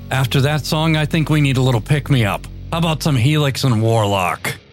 After that song, I think we need a little pick-me-up. How about some Helix and Warlock?